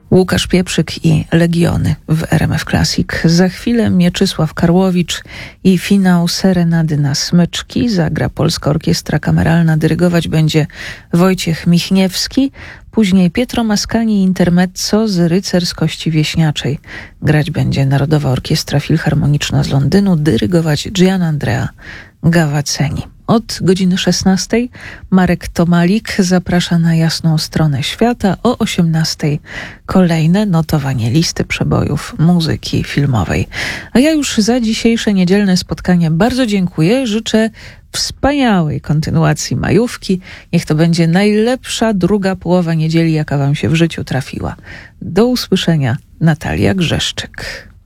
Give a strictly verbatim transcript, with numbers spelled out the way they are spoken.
Łukasz Pieprzyk i Legiony w R M F Classic. Za chwilę Mieczysław Karłowicz i finał Serenady na smyczki. Zagra Polska Orkiestra Kameralna, dyrygować będzie Wojciech Michniewski. Później Pietro Mascagni intermezzo z Rycerskości Wieśniaczej. Grać będzie Narodowa Orkiestra Filharmoniczna z Londynu, dyrygować Gianandrea Gavazzeni. Od godziny szesnastej Marek Tomalik zaprasza na Jasną Stronę Świata. O osiemnastej kolejne notowanie listy przebojów muzyki filmowej. A ja już za dzisiejsze niedzielne spotkanie bardzo dziękuję. Życzę wspaniałej kontynuacji majówki. Niech to będzie najlepsza druga połowa niedzieli, jaka wam się w życiu trafiła. Do usłyszenia. Natalia Grzeszczyk.